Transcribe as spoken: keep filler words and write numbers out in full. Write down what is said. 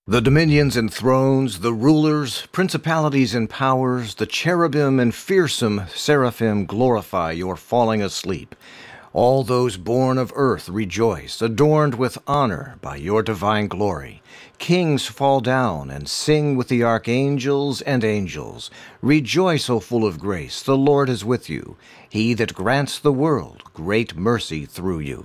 The dominions and thrones, the rulers, principalities and powers, the cherubim and fearsome seraphim glorify your falling asleep. All those born of earth rejoice, adorned with honor by your divine glory. Kings fall down and sing with the archangels and angels. Rejoice, O full of grace, the Lord is with you. He that grants the world great mercy through you.